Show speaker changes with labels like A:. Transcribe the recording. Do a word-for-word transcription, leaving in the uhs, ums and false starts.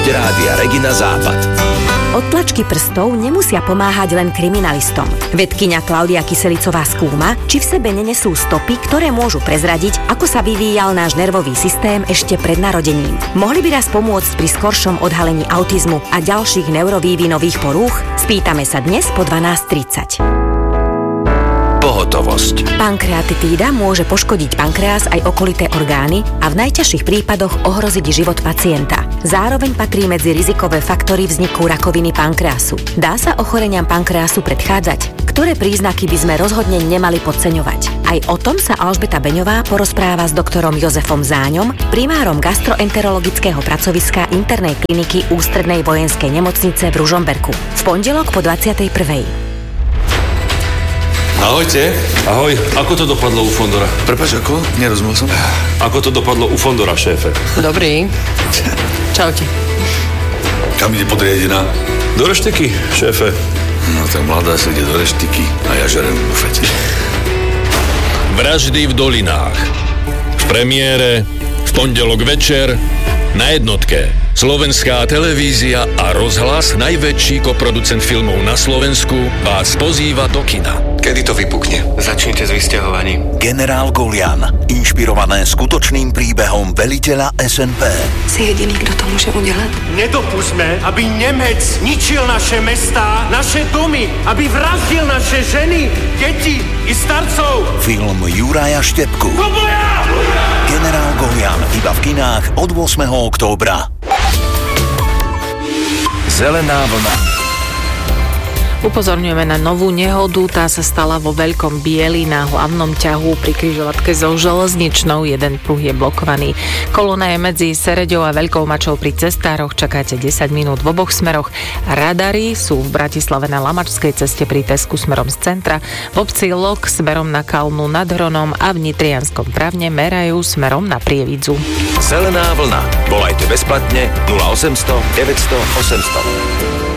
A: Rádia Regina Západ.
B: Odtlačky prstov nemusia pomáhať len kriminalistom. Vedkyňa Klaudia Kyselicová skúma, či v sebe nenesú stopy, ktoré môžu prezradiť, ako sa vyvíjal náš nervový systém ešte pred narodením. Mohli by nás pomôcť pri skoršom odhalení autizmu a ďalších neurovývinových porúch? Spýtame sa dnes po dvanásť tridsať.
A: Pohotovosť.
B: Pankreatitída môže poškodiť pankreas aj okolité orgány a v najťažších prípadoch ohroziť život pacienta. Zároveň patrí medzi rizikové faktory vzniku rakoviny pankreasu. Dá sa ochoreniam pankreasu predchádzať? Ktoré príznaky by sme rozhodne nemali podceňovať? Aj o tom sa Alžbeta Beňová porozpráva s doktorom Jozefom Záňom, primárom gastroenterologického pracoviska internej kliniky Ústrednej vojenskej nemocnice v Ružomberku. V pondelok po dvadsiatej prvej.
C: Ahojte.
D: Ahoj, ako to dopadlo u Fondora?
C: Prepáč, ako? Nerozumel som.
D: Ako to dopadlo u Fondora, šéfe?
E: Dobrý. Čaute.
C: Kam ide podriadená?
D: Do rešteky, šéfe.
C: No tak mladá sa ide do reštiky a ja žerem v bufete.
F: Vraždy v Dolinách. V premiére, v pondelok večer, na jednotke. Slovenská televízia a rozhlas, najväčší koproducent filmov na Slovensku, vás pozýva do kina.
G: Kedy to vypukne? Začnite s vysťahovaním.
A: Generál Golian. Inšpirované skutočným príbehom veliteľa es en pé.
H: Si jediný, kto to môže udelať?
I: Nedopustme, aby Nemec ničil naše mestá, naše domy, aby vraždil naše ženy, deti i starcov.
A: Film Juraja Štepku.
I: Koboja!
A: Generál Golian iba v kinách od ôsmeho októbra. Zelená vlna.
E: Upozorňujeme na novú nehodu, tá sa stala vo Veľkom Bieli na hlavnom ťahu pri križovatke so železničnou, jeden pruh je blokovaný. Kolóna je medzi Sereďou a Veľkou Mačou pri cestároch, čakáte desať minút v oboch smeroch. Radary sú v Bratislave na Lamačskej ceste pri Tesku smerom z centra, v obci Lok smerom na Kalnu nad Hronom a v Nitrianskom Pravne merajú smerom na Prievidzu.
A: Zelená vlna. Volajte bezplatne nula osemsto deväťsto osemsto.